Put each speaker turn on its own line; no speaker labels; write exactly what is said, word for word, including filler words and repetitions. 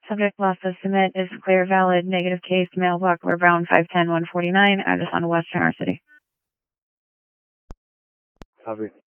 Subject loss of submit is clear, valid, negative case, mailbox, Ware Brown, five ten one forty-nine, address on West Center City.
Copy.